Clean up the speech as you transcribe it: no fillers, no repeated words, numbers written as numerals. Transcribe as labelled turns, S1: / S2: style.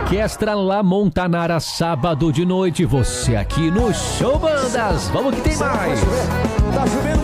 S1: Orquestra La Montanara, sábado de noite. Você aqui no Show Bandas. Vamos que tem mais.
S2: Tá chovendo